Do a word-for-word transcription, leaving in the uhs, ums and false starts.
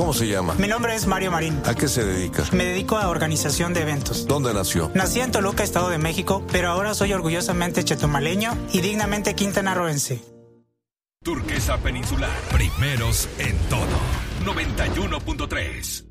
¿Cómo se llama? Mi nombre es Mario Marín. ¿A qué se dedica? Me dedico a organización de eventos. ¿Dónde nació? Nací en Toluca, Estado de México, pero ahora soy orgullosamente chetumaleño y dignamente quintanarroense. Turquesa Peninsular, primeros en todo. noventa y uno punto tres.